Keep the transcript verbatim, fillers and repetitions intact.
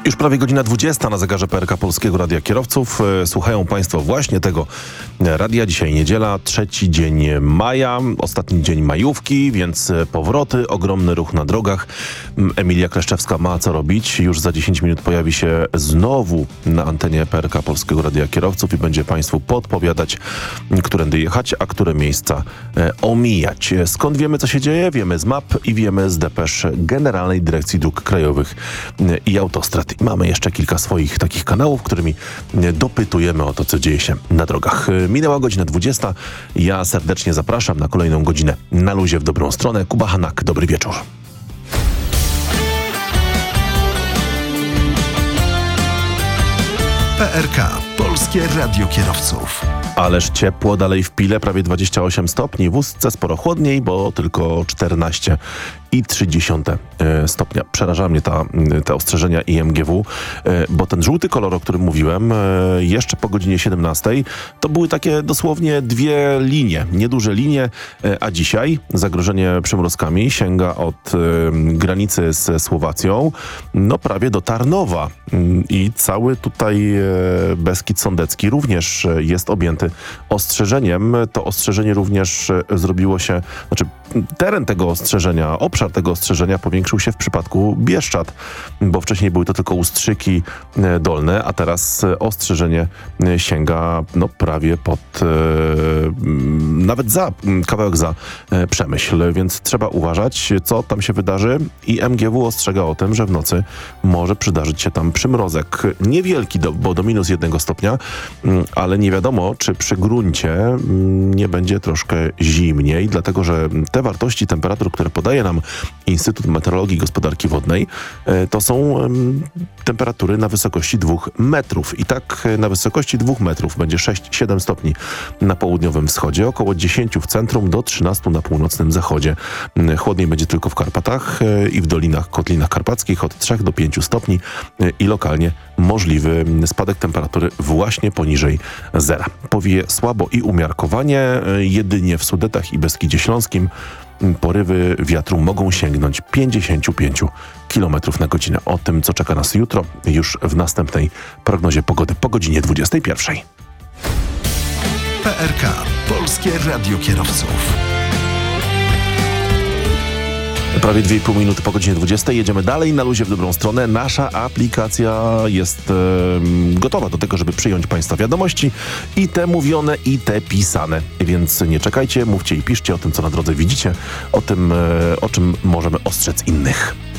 Już prawie godzina dwudziesta na zegarze P R K Polskiego Radia Kierowców. Słuchają Państwo właśnie tego radia. Dzisiaj niedziela, trzeci dzień maja, ostatni dzień majówki, więc powroty, ogromny ruch na drogach. Emilia Kleszczewska ma co robić. Już za dziesięć minut pojawi się znowu na antenie P R K Polskiego Radia Kierowców i będzie Państwu podpowiadać, którędy jechać, a które miejsca omijać. Skąd wiemy, co się dzieje? Wiemy z map i wiemy z depesz Generalnej Dyrekcji Dróg Krajowych i Autostrad. I mamy jeszcze kilka swoich takich kanałów, którymi dopytujemy o to, co dzieje się na drogach. Minęła godzina dwudziesta. Ja serdecznie zapraszam na kolejną godzinę na luzie w dobrą stronę. Kuba Hanak, dobry wieczór. P R K Polskie Radio Kierowców. Ależ ciepło dalej w Pile, prawie dwadzieścia osiem stopni. W Ustce sporo chłodniej, bo tylko czternaście i trzy dziesiąte stopnia. Przeraża mnie ta, te ostrzeżenia I M G W, bo ten żółty kolor, o którym mówiłem, jeszcze po godzinie siedemnastej, to były takie dosłownie dwie linie, nieduże linie, a dzisiaj zagrożenie przymrozkami sięga od granicy ze Słowacją, no prawie do Tarnowa i cały tutaj Beskid Sądecki również jest objęty ostrzeżeniem. To ostrzeżenie również zrobiło się, znaczy teren tego ostrzeżenia, obszar tego ostrzeżenia powiększył się w przypadku Bieszczad, bo wcześniej były to tylko Ustrzyki Dolne, a teraz ostrzeżenie sięga no prawie pod, e, nawet za, kawałek za e, Przemyśl, więc trzeba uważać, co tam się wydarzy. I M G W ostrzega o tym, że w nocy może przydarzyć się tam przymrozek. Niewielki, do, bo do minus jednego stopnia, ale nie wiadomo, czy przy gruncie nie będzie troszkę zimniej, dlatego że te wartości temperatur, które podaje nam Instytut Meteorologii i Gospodarki Wodnej, to są temperatury na wysokości dwóch metrów. I tak na wysokości dwóch metrów będzie sześć siedem stopni na południowym wschodzie, około dziesięć w centrum, do trzynastu na północnym zachodzie. Chłodniej będzie tylko w Karpatach i w dolinach, kotlinach karpackich od trzech do pięciu stopni i lokalnie możliwy spadek temperatury właśnie poniżej zera. Powieje słabo i umiarkowanie, jedynie w Sudetach i Beskidzie Śląskim porywy wiatru mogą sięgnąć pięćdziesiąt pięć kilometrów na godzinę. O tym, co czeka nas jutro, już w następnej prognozie pogody po godzinie dwudziestej pierwszej. P R K Polskie Radio Kierowców. Prawie dwie i pół minuty po godzinie dwudziestej. Jedziemy dalej na luzie w dobrą stronę. Nasza aplikacja jest e, gotowa do tego, żeby przyjąć Państwa wiadomości i te mówione, i te pisane. Więc nie czekajcie, mówcie i piszcie o tym, co na drodze widzicie, o tym, e, o czym możemy ostrzec innych.